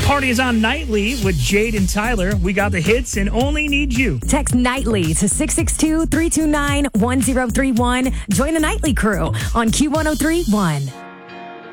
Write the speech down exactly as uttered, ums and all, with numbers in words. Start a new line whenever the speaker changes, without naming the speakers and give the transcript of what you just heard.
Party is on nightly with Jade and Tyler. We got the hits and only need you.
Text nightly to six six two, three two nine, one zero three one. Join the nightly crew on Q one oh three point one.